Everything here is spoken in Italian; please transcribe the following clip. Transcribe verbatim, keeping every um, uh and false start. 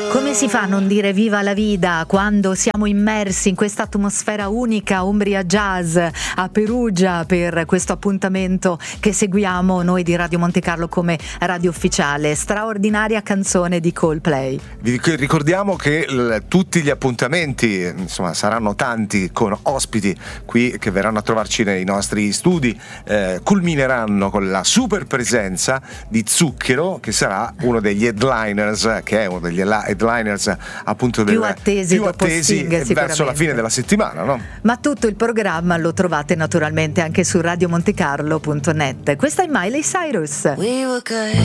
Come si fa a non dire viva la vida quando siamo immersi in questa atmosfera unica, Umbria Jazz, a Perugia, per questo appuntamento che seguiamo noi di Radio Monte Carlo come radio ufficiale? Straordinaria canzone di Coldplay. Vi ricordiamo che l- tutti gli appuntamenti, insomma, saranno tanti, con ospiti qui che verranno a trovarci nei nostri studi, eh, culmineranno con la super presenza di Zucchero, che sarà uno degli headliners, che è uno degli headliners appunto più del, attesi, più dopo attesi Sting, verso la fine della settimana, no? Ma tutto il programma lo trovate naturalmente anche su radio monte carlo punto net. Questa è Miley Cyrus. We were good,